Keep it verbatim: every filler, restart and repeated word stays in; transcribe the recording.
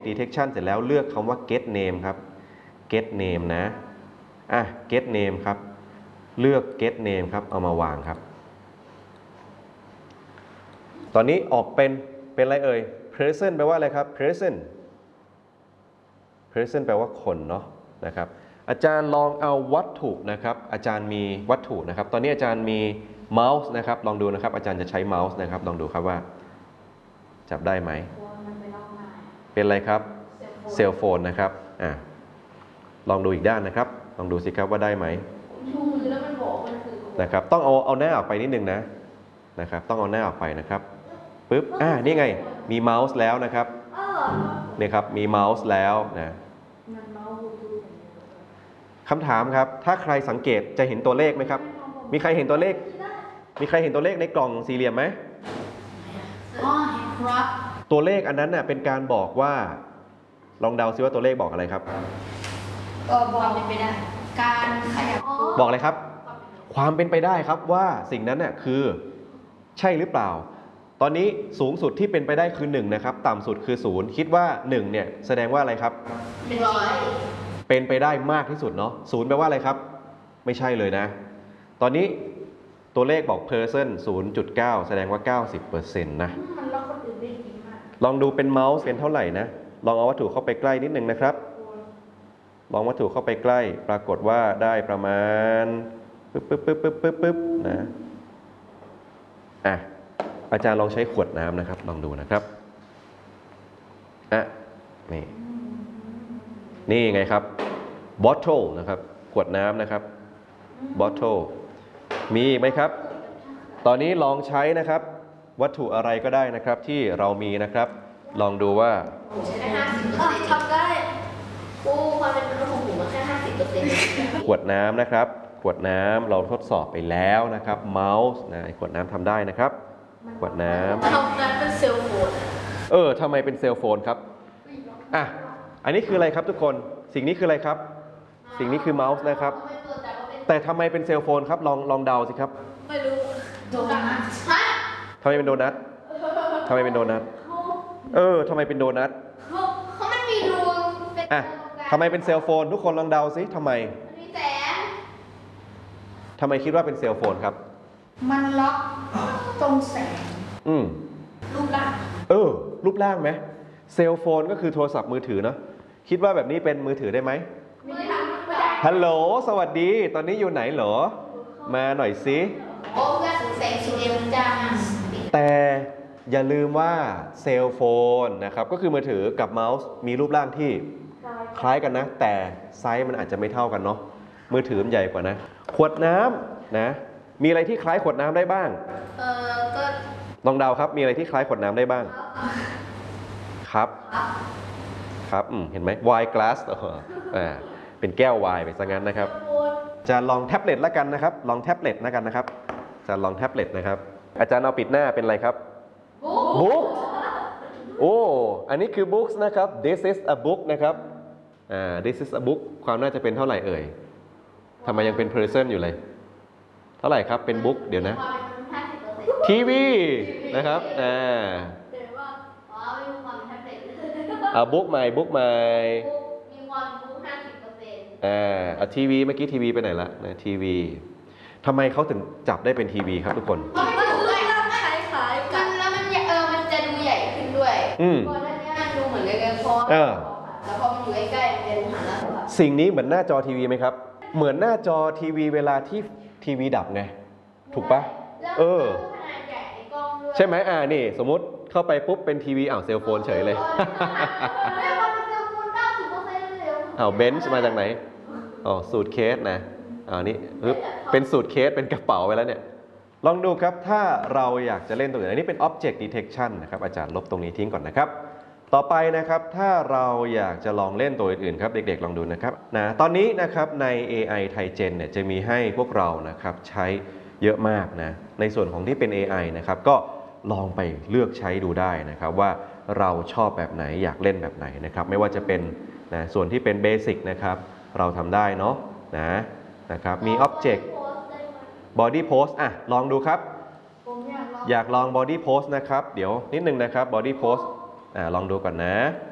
detection เสร็จแล้วเลือกคำว่า get name ครับ get name นะอ่ะ get name ครับเลือก get name ครับเอามาวางครับตอนนี้ออกเป็นเป็นอะไรเอ่ย present แปลว่าอะไรครับ present present แปลว่าคนเนาะนะครับอาจารย์ลองเอาวัตถุนะครับอาจารย์มีวัตถุนะครับตอนนี้อาจารย์มีเมาส์นะครับลองดูนะครับอาจารย์จะใช้เมาส์นะครับลองดูครับว่าจับได้ไหมเป็นอะไรครับเซลโฟนนะครับอ่ะลองดูอีกด้านนะครับลองดูสิครับว่าได้ไหมนะครับต้องเอาเอาหน้าออกไปนิดนึงนะนะครับต้องเอาหน้าออกไปนะครับปึ๊บอ่านี่ไงมีเมาส์แล้วนะครับนี่ครับมีเมาส์แล้วนะคำถามครับถ้าใครสังเกตจะเห็นตัวเลขไหมครับมีใครเห็นตัวเลขมีใครเห็นตัวเลขในกล่องสี่เหลี่ยมไหมอ๋อเห็นครับตัวเลขอันนั้นน่ะเป็นการบอกว่าลองเดาซิว่าตัวเลขบอกอะไรครับก็บอกเป็นไปได้การขยับบอกอะไรครับความเป็นไปได้ครับว่าสิ่งนั้นน่ะคือใช่หรือเปล่าตอนนี้สูงสุดที่เป็นไปได้คือหนึ่งนะครับต่ำสุดคือศูนย์คิดว่าหนึ่งเนี่ยแสดงว่าอะไรครับเป็นร้อยเป็นไปได้มากที่สุดเนาะศูนย์แปลว่าอะไรครับไม่ใช่เลยนะตอนนี้ตัวเลขบอก person ศูนย์จุดเก้า แสดงว่า เก้าสิบเปอร์เซ็นต์ นะมันล็อกคนอื่นได้ดีมากลองดูเป็นเมาส์เป็นเท่าไหร่นะลองเอาวัตถุเข้าไปใกล้นิดนึงนะครับลองวัตถุเข้าไปใกล้ปรากฏว่าได้ประมาณปึ๊บปึ๊บปึ๊บปึ๊บปึ๊บปึ๊บนะอ่ะอาจารย์ลองใช้ขวดน้ำนะครับลองดูนะครับอ่ะนี่นี่ไงครับ bottle นะครับขวดน้ำนะครับ bottle มีไหมครับตอนนี้ลองใช้นะครับวัตถุอะไรก็ได้นะครับที่เรามีนะครับลองดูว่าทำได้กูความเป็นมนุษย์ของผมแค่ห้าสิบเปอร์เซ็นต์ขวดน้ำนะครับขวดน้ำเราทดสอบไปแล้วนะครับเมาส์นะขวดน้ำทำได้นะครับขวดน้ำทำนั้นเป็นเซลโฟนเออทำไมเป็นเซลโฟนครับอ่ะอันนี้คืออะไรครับทุกคนสิ่งนี้คืออะไรครับสิ่งนี้คือเมาส์นะครับแต่ทำไมเป็นเซลโฟนครับลองลองเดาสิครับไม่รู้โดนัททำไมเป็นโดนัททำไมเป็นโดนัทเออทำไมเป็นโดนัทเขามันมีรูอ่ะทำไมเป็นเซลโฟนทุกคนลองเดาสิทำไมมีแสงทำไมคิดว่าเป็นเซลโฟนครับมันล็อกตรงแสงอืมรูปร่างเออรูปร่างไหมเซลโฟนก็คือโทรศัพท์มือถือเนาะคิดว่าแบบนี้เป็นมือถือได้ไหมฮัลโหลสวัสดีตอนนี้อยู่ไหนเหรอมาหน่อยสิโอ้แสงสีแดงจ้าแต่อย่าลืมว่าเซลโฟนนะครับก็คือมือถือกับเมาส์มีรูปร่างที่คล้ายกันนะแต่ไซส์มันอาจจะไม่เท่ากันเนาะมือถือมันใหญ่กว่านะขวดน้ำนะมีอะไรที่คล้ายขวดน้ำได้บ้างเออก็ลองเดาครับมีอะไรที่คล้ายขวดน้ำได้บ้างครับครับอืมเห็นไหม wine glass อ่าเป็นแก้วไวน์ไปซะงั้นนะครับจะลองแท็บเล็ตแล้วกันนะครับลองแท็บเล็ตแล้วกันนะครับจะลองแท็บเล็ตนะครับอาจารย์เอาปิดหน้าเป็นอะไรครับบุ๊กโอ้อันนี้คือ books นะครับ this is a book นะครับอ่า this is a book ความน่าจะเป็นเท่าไหร่เอ่ยทำไมยังเป็น person อยู่เลยเท่าไหร่ครับเป็น book เดี๋ยวนะทีวีนะครับอ่าอ่า book ใหม่ book ใหม่อ่าเอาทีวีเมื่อกี้ทีวีไปไหนละนะทีวีทำไมเขาถึงจับได้เป็นทีวีครับทุกคนเพราะมันดูคล้ายๆกันแล้วมันเออมันจะดูใหญ่ขึ้นด้วยอืมก่อนหน้านี้มันดูเหมือนกันๆพอแล้วพอมันอยู่ใกล้ๆมันจะดูหันแล้วสิ่งนี้เหมือนหน้าจอทีวีไหมครับเหมือนหน้าจอทีวีเวลาที่ทีวีดับไงถูกปะเออใช่ไหมอ่านี่สมมุติเข้าไปปุ๊บเป็นทีวีอ้าวเซลโฟนเฉยเลยอ้าวเบนช์มาจากไหนอ๋อสูตรเคสนะอ่านี่เป็นสูตรเคสเป็นกระเป๋าไปแล้วเนี่ยลองดูครับถ้าเราอยากจะเล่นตัวอื่นอันนี้เป็น object detection นะครับอาจารย์ลบตรงนี้ทิ้งก่อนนะครับต่อไปนะครับถ้าเราอยากจะลองเล่นตัวอื่นๆครับเด็กๆลองดูนะครับนะตอนนี้นะครับใน เอ ไอ ThaiGen เนี่ยจะมีให้พวกเรานะครับใช้เยอะมากนะในส่วนของที่เป็น เอ ไอ นะครับก็ลองไปเลือกใช้ดูได้นะครับว่าเราชอบแบบไหนอยากเล่นแบบไหนนะครับไม่ว่าจะเป็นนะส่วนที่เป็นเบสิกนะครับเราทำได้เนาะนะนะครับมี object body pose อ่ะลองดูครับอยากลอง body pose นะครับเดี๋ยวนิดนึงนะครับ body pose อ่ะลองดูก่อนนะ